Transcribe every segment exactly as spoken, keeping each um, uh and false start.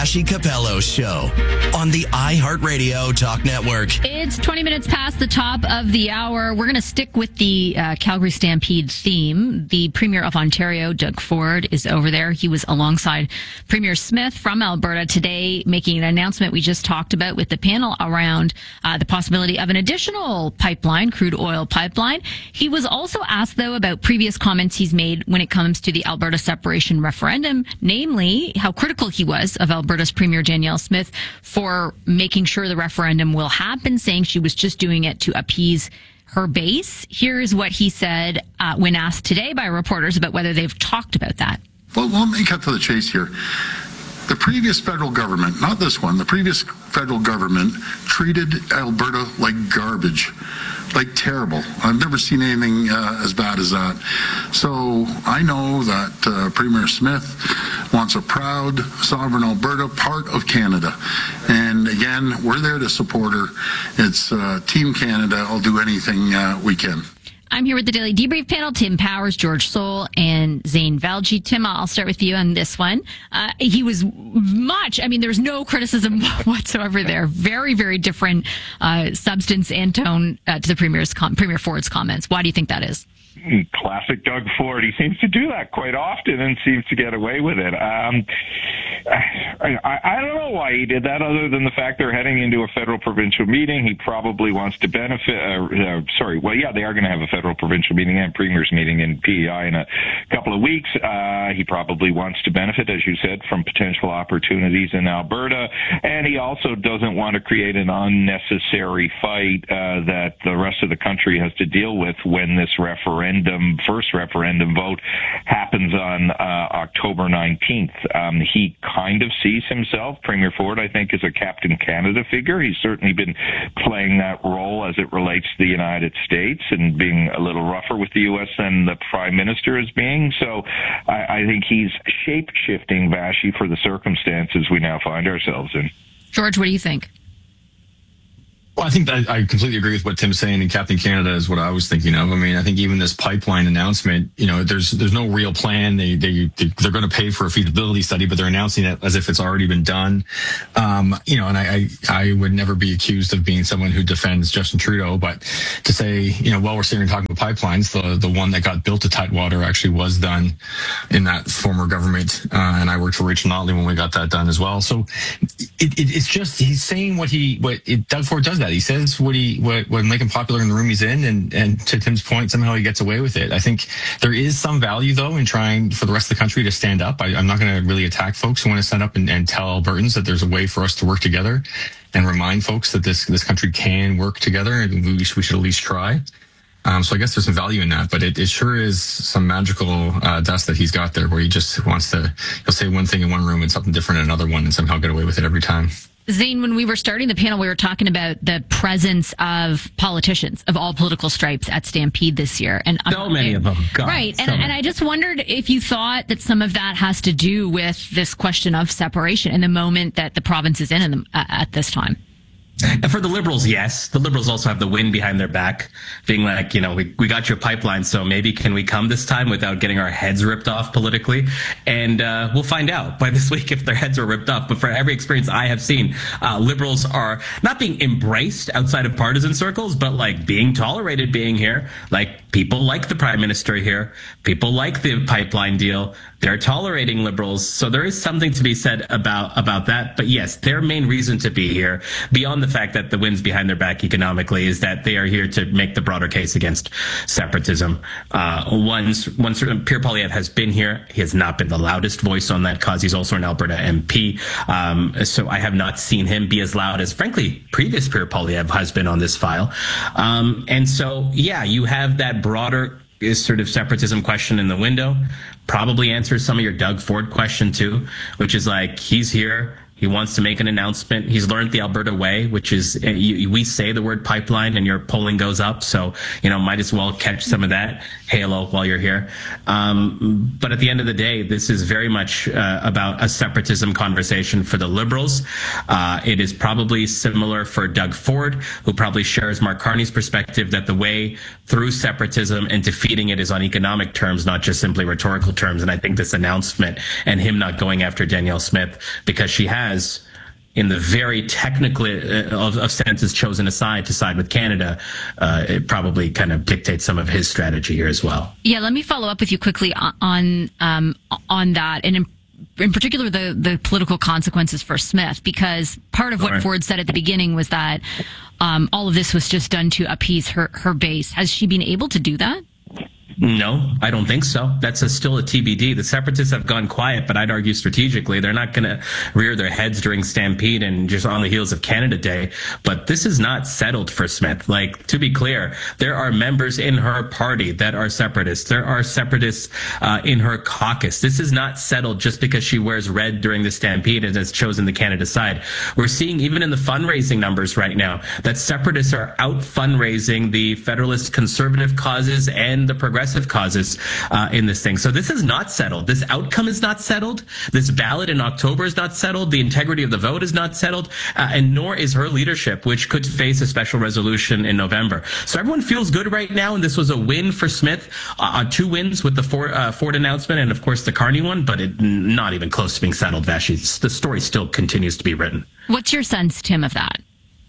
Vassy Capello Show on the iHeartRadio Talk Network. It's twenty minutes past the top of the hour. We're going to stick with the uh, Calgary Stampede theme. The Premier of Ontario, Doug Ford, is over there. He was alongside Premier Smith from Alberta today, making an announcement we just talked about with the panel around uh, the possibility of an additional pipeline, crude oil pipeline. He was also asked, though, about previous comments he's made when it comes to the Alberta separation referendum, namely how critical he was of Alberta's Premier Danielle Smith for making sure the referendum will happen, saying she was just doing it to appease her base. Here's what he said uh, when asked today by reporters about whether they've talked about that. Well, let me cut to the chase here. The previous federal government, not this one, the previous federal government treated Alberta like garbage, like terrible. I've never seen anything uh, as bad as that. So I know that uh, Premier Smith wants a proud, sovereign Alberta, part of Canada. And again, we're there to support her. It's uh, Team Canada. I'll do anything uh, we can. I'm here with the Daily Debrief panel, Tim Powers, George Soul, and Zane Valji. Tim, I'll start with you on this one. Uh, he was much, I mean, there's no criticism whatsoever there. Very, very different uh, substance and tone uh, to the Premier's com- Premier Ford's comments. Why do you think that is? Classic Doug Ford. He seems to do that quite often and seems to get away with it. Um, I, I don't know why he did that, other than the fact they're heading into a federal provincial meeting. He probably wants to benefit. Uh, uh, sorry, well, yeah, they are going to have a federal provincial meeting and premier's meeting in P E I in a couple of weeks. Uh, he probably wants to benefit, as you said, from potential opportunities in Alberta, and he also doesn't want to create an unnecessary fight uh, that the rest of the country has to deal with when this referendum, first referendum vote, happens on uh, October nineteenth. Um, he kind of sees himself, Premier Ford, I think, as a Captain Canada figure. He's certainly been playing that role as it relates to the United States and being a little rougher with the U S than the Prime Minister is being. So I, I think he's shape-shifting, Vassy, for the circumstances we now find ourselves in. George, what do you think? Well, I think that I completely agree with what Tim's saying, and Captain Canada is what I was thinking of. I mean, I think even this pipeline announcement, you know, there's there's no real plan. They they they're going to pay for a feasibility study, but they're announcing it as if it's already been done. Um, you know, and I, I I would never be accused of being someone who defends Justin Trudeau, but to say, you know, while we're sitting here talking about pipelines, the the one that got built at Tidewater actually was done in that former government, uh, and I worked for Rachel Notley when we got that done as well. So it, it it's just he's saying what he what it, Doug Ford does. That he says what he what would make him popular in the room he's in, and and to Tim's point, somehow he gets away with it. I think there is some value though in trying for the rest of the country to stand up. I, I'm not going to really attack folks who want to stand up and, and tell Albertans that there's a way for us to work together, and remind folks that this this country can work together, and we should, we should at least try. Um, so I guess there's some value in that, but it, it sure is some magical uh, dust that he's got there, where he just wants to he'll say one thing in one room and something different in another one, and somehow get away with it every time. Zane, when we were starting the panel, we were talking about the presence of politicians of all political stripes at Stampede this year. And so um, many of them. God, right. So and, many. and I just wondered if you thought that some of that has to do with this question of separation and the moment that the province is in, in the, uh, at this time. And for the Liberals, yes. The Liberals also have the wind behind their back, being like, you know, we, we got your pipeline, so maybe can we come this time without getting our heads ripped off politically? And uh, we'll find out by this week if their heads are ripped off. But for every experience I have seen, uh, Liberals are not being embraced outside of partisan circles, but like being tolerated being here. Like people like the Prime Minister here. People like the pipeline deal. They're tolerating Liberals. So there is something to be said about, about that. But yes, their main reason to be here, beyond the fact that the wind's behind their back economically, is that they are here to make the broader case against separatism. Uh, once, once Pierre Poilievre has been here, he has not been the loudest voice on that cause. He's also an Alberta M P. Um, so I have not seen him be as loud as, frankly, previous Pierre Poilievre has been on this file. Um, and so, yeah, you have that broader is sort of separatism question in the window. Probably answers some of your Doug Ford question too, which is like, he's here. He wants to make an announcement. He's learned the Alberta way, which is you, we say the word pipeline and your polling goes up. So, you know, might as well catch some of that halo while you're here. Um, but at the end of the day, this is very much uh, about a separatism conversation for the Liberals. Uh, it is probably similar for Doug Ford, who probably shares Mark Carney's perspective that the way through separatism and defeating it is on economic terms, not just simply rhetorical terms. And I think this announcement and him not going after Danielle Smith because she has has, in the very technical uh, of, of sense, is chosen a side to side with Canada, uh, it probably kind of dictates some of his strategy here as well. Yeah, let me follow up with you quickly on on, um, on that, and in, in particular the the political consequences for Smith, because part of what right. Ford said at the beginning was that um, all of this was just done to appease her her base. Has she been able to do that? No, I don't think so. That's a, still a T B D. The Separatists have gone quiet, but I'd argue strategically they're not going to rear their heads during Stampede and just on the heels of Canada Day. But this is not settled for Smith. Like, to be clear, there are members in her party that are Separatists. There are Separatists uh, in her caucus. This is not settled just because she wears red during the Stampede and has chosen the Canada side. We're seeing even in the fundraising numbers right now that Separatists are out fundraising the Federalist conservative causes and the progressive causes uh, in this thing. So this is not settled. This outcome is not settled. This ballot in October is not settled. The integrity of the vote is not settled, uh, and nor is her leadership, which could face a special resolution in November. So everyone feels good right now, and this was a win for Smith uh, on two wins with the Ford, uh, Ford announcement and, of course, the Carney one, but it, not even close to being settled, Vashi. The story still continues to be written. What's your sense, Tim, of that?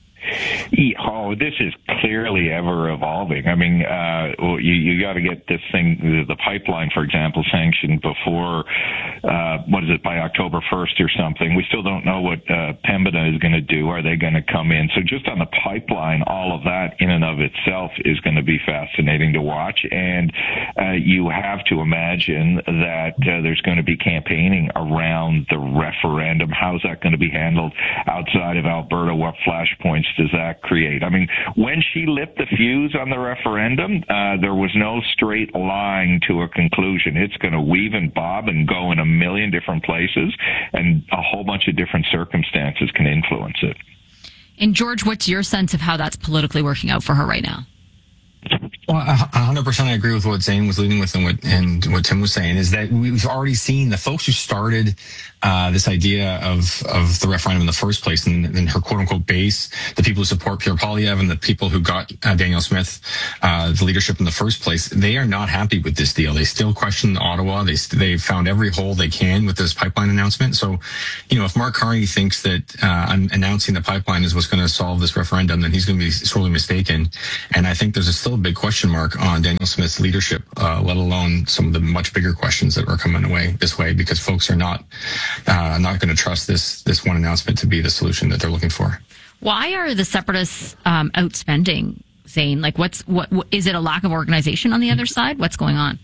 Oh, this is clearly ever evolving. I mean, uh, you, you got to get this thing, the, the pipeline, for example, sanctioned before, uh, what is it, by October first or something. We still don't know what uh, Pembina is going to do. Are they going to come in? So just on the pipeline, all of that in and of itself is going to be fascinating to watch. And uh, you have to imagine that uh, there's going to be campaigning around the referendum. How's that going to be handled outside of Alberta? What flashpoints does that create? I mean, when she lit the fuse on the referendum, uh, there was no straight line to a conclusion. It's going to weave and bob and go in a million different places, and a whole bunch of different circumstances can influence it. And George, what's your sense of how that's politically working out for her right now? Well, one hundred percent I agree with what Zane was leading with and what, and what Tim was saying, is that we've already seen the folks who started uh, this idea of, of the referendum in the first place, and, and her quote-unquote base, the people who support Pierre Poilievre and the people who got uh, Danielle Smith uh, the leadership in the first place, they are not happy with this deal. They still question Ottawa. They they found every hole they can with this pipeline announcement. So, you know, if Mark Carney thinks that uh, announcing the pipeline is what's going to solve this referendum, then he's going to be sorely mistaken. And I think there's a still a big question mark on Danielle Smith's leadership, uh, let alone some of the much bigger questions that are coming away this way, because folks are not uh, not going to trust this this one announcement to be the solution that they're looking for. Why are the Separatists um, outspending, Zane? Like, what's what, what is it? A lack of organization on the other side? What's going on?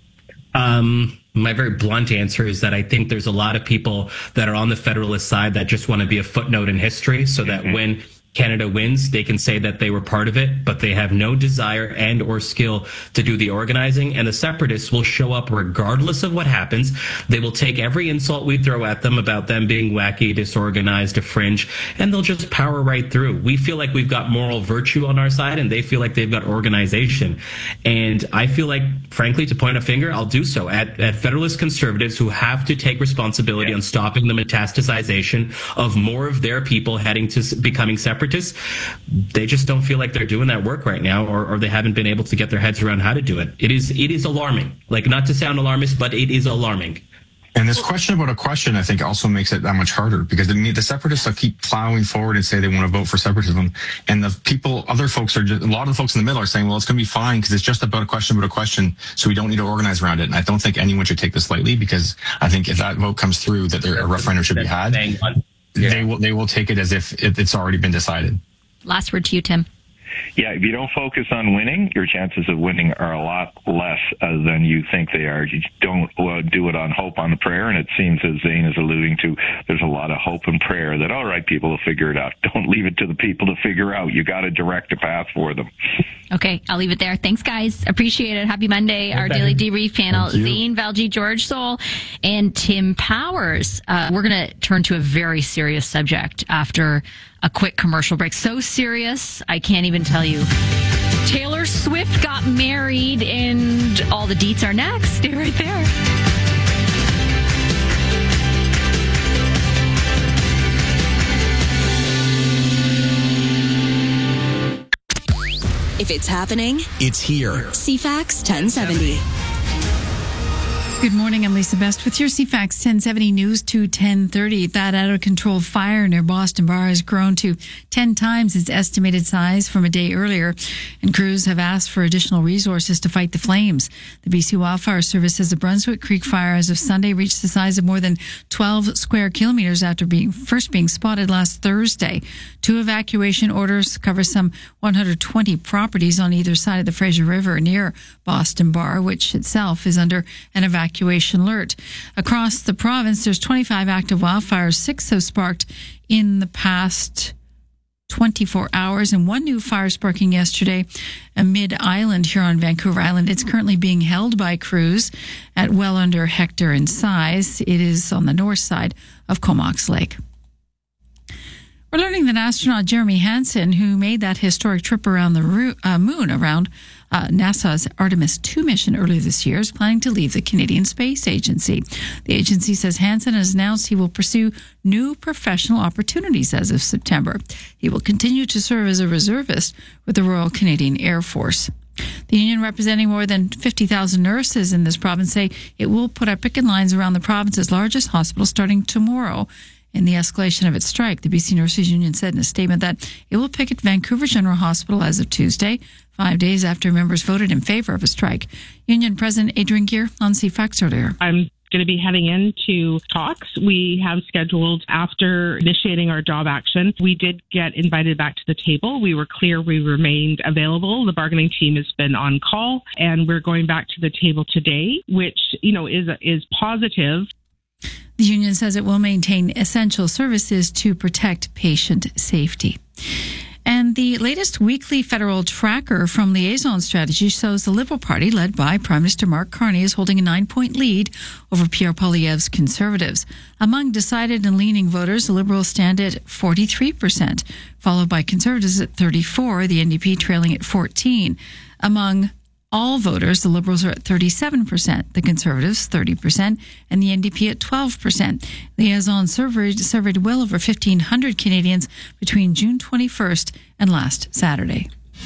Um, my very blunt answer is that I think there's a lot of people that are on the Federalist side that just want to be a footnote in history, so that mm-hmm. when Canada wins, they can say that they were part of it, but they have no desire and or skill to do the organizing. And the Separatists will show up regardless of what happens. They will take every insult we throw at them about them being wacky, disorganized, a fringe, and they'll just power right through. We feel like we've got moral virtue on our side, and they feel like they've got organization. And I feel like, frankly, to point a finger, I'll do so at, at Federalist conservatives who have to take responsibility on stopping the metastasization of more of their people heading to becoming separatists. They just don't feel like they're doing that work right now, or, or they haven't been able to get their heads around how to do it. It is it is alarming. Like, not to sound alarmist, but it is alarming. And this question about a question, I think, also makes it that much harder, because the, the Separatists will keep plowing forward and say they want to vote for separatism. And the people, other folks are just, a lot of the folks in the middle are saying, well, it's going to be fine because it's just about a question about a question, so we don't need to organize around it. And I don't think anyone should take this lightly, because I think if that vote comes through that there, a referendum should be had, yeah. they will they will take it as if it, it's already been decided. Last word to you, Tim. Yeah, if you don't focus on winning, your chances of winning are a lot less uh, than you think they are. You don't uh, do it on hope, on prayer, and it seems, as Zane is alluding to, there's a lot of hope and prayer that, all right, people will figure it out. Don't leave it to the people to figure out. You got to direct a path for them. Okay, I'll leave it there. Thanks, guys. Appreciate it. Happy Monday. Our Daily Debrief panel, Zane Valji, George Soul, and Tim Powers. Uh, we're going to turn to a very serious subject after a quick commercial break. So serious, I can't even tell you. Taylor Swift got married, and all the deets are next. Stay right there. If it's happening, it's here. C FAX ten seventy. Good morning, I'm Lisa Best with your C FAX ten seventy News to ten thirty. That out-of-control fire near Boston Bar has grown to ten times its estimated size from a day earlier, and crews have asked for additional resources to fight the flames. The B C Wildfire Service says the Brunswick Creek fire as of Sunday reached the size of more than twelve square kilometers after being first being spotted last Thursday. Two evacuation orders cover some one hundred twenty properties on either side of the Fraser River near Boston Bar, which itself is under an evacuation evacuation alert. Across the province, there's twenty-five active wildfires. Six have sparked in the past twenty-four hours, and one new fire sparking yesterday amid island here on Vancouver Island. It's currently being held by crews at well under a hectare in size. It is on the north side of Comox Lake. We're learning that astronaut Jeremy Hansen, who made that historic trip around the ro- uh, moon around uh, NASA's Artemis two mission earlier this year, is planning to leave the Canadian Space Agency. The agency says Hansen has announced he will pursue new professional opportunities as of September. He will continue to serve as a reservist with the Royal Canadian Air Force. The union representing more than fifty thousand nurses in this province say it will put up picket lines around the province's largest hospital starting tomorrow. In the escalation of its strike, the B C Nurses Union said in a statement that it will picket Vancouver General Hospital as of Tuesday, five days after members voted in favor of a strike. Union President Adrian Gear on C FAX earlier. I'm going to be heading into talks. We have scheduled after initiating our job action. We did get invited back to the table. We were clear we remained available. The bargaining team has been on call, and we're going back to the table today, which, you know, is is positive. The union says it will maintain essential services to protect patient safety. And the latest weekly federal tracker from Liaison Strategy shows the Liberal Party, led by Prime Minister Mark Carney, is holding a nine-point lead over Pierre Poilievre's Conservatives. Among decided and leaning voters, the Liberals stand at forty-three percent, followed by Conservatives at thirty-four, the N D P trailing at fourteen. Among all voters, the Liberals are at thirty-seven percent, the Conservatives thirty percent, and the N D P at twelve percent. Liaison surveyed, surveyed well over fifteen hundred Canadians between June twenty-first and last Saturday.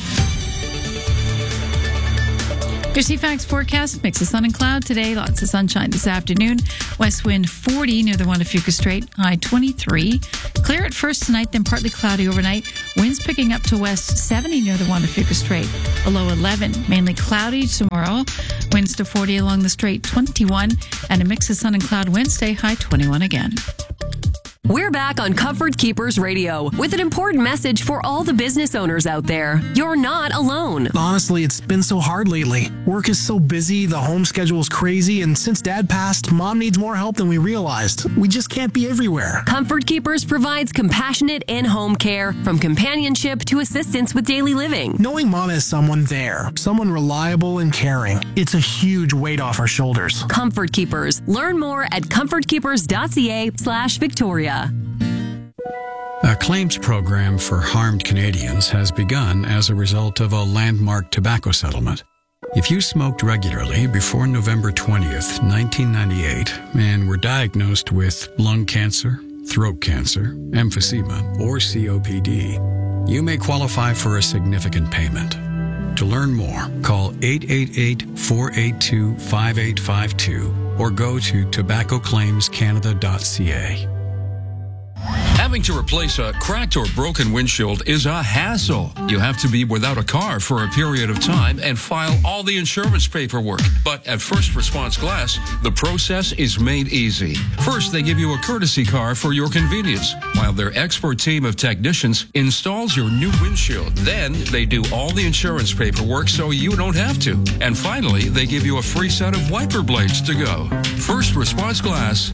Your C FAX forecast, mix of sun and cloud today. Lots of sunshine this afternoon. West wind forty near the Juan de Fuca Strait. High twenty-three. Clear at first tonight, then partly cloudy overnight. Winds picking up to west seventy near the Juan de Fuca Strait. A low eleven. Mainly cloudy tomorrow. Winds to forty along the strait, twenty-one. And a mix of sun and cloud Wednesday, high twenty-one again. We're back on Comfort Keepers Radio with an important message for all the business owners out there. You're not alone. Honestly, it's been so hard lately. Work is so busy, the home schedule is crazy, and since Dad passed, Mom needs more help than we realized. We just can't be everywhere. Comfort Keepers provides compassionate in-home care, from companionship to assistance with daily living. Knowing Mom has someone there, someone reliable and caring, it's a huge weight off our shoulders. Comfort Keepers. Learn more at comfortkeepers.ca slash Victoria. A claims program for harmed Canadians has begun as a result of a landmark tobacco settlement. If you smoked regularly before November twentieth, nineteen ninety-eight, and were diagnosed with lung cancer, throat cancer, emphysema, or C O P D, you may qualify for a significant payment. To learn more, call eight eight eight, four eight two, five eight five two or go to tobacco claims canada dot c a. Having to replace a cracked or broken windshield is a hassle. You have to be without a car for a period of time and file all the insurance paperwork. But at First Response Glass, the process is made easy. First, they give you a courtesy car for your convenience, while their expert team of technicians installs your new windshield. Then, they do all the insurance paperwork so you don't have to. And finally, they give you a free set of wiper blades to go. First Response Glass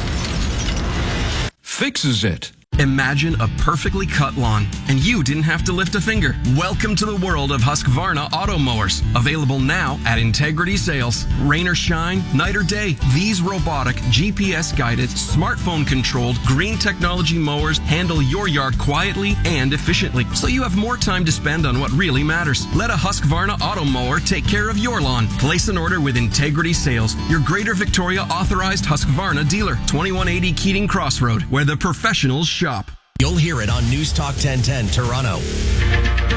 fixes it. Imagine a perfectly cut lawn, and you didn't have to lift a finger. Welcome to the world of Husqvarna auto mowers. Available now at Integrity Sales. Rain or shine, night or day, these robotic, G P S-guided, smartphone-controlled, green technology mowers handle your yard quietly and efficiently, so you have more time to spend on what really matters. Let a Husqvarna auto mower take care of your lawn. Place an order with Integrity Sales, your Greater Victoria authorized Husqvarna dealer. twenty-one eighty Keating Crossroad, where the professionals shop. You'll hear it on News Talk ten ten Toronto.